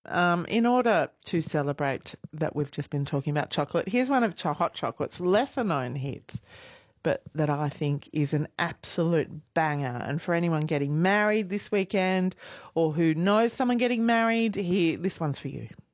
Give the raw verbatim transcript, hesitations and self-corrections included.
um, in order to celebrate that we've just been talking about chocolate, here's one of Cho- Hot Chocolate's lesser-known hits, but that I think is an absolute banger. And for anyone getting married this weekend or who knows someone getting married, here, this one's for you.